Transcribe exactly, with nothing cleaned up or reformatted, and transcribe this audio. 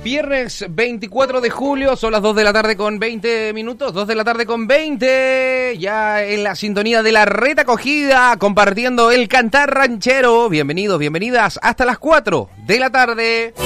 Viernes veinticuatro de julio, son las dos de la tarde con veinte minutos, dos de la tarde con veinte, ya en la sintonía de la Reta Cogida, compartiendo el cantar ranchero. Bienvenidos, bienvenidas, hasta las cuatro de la tarde.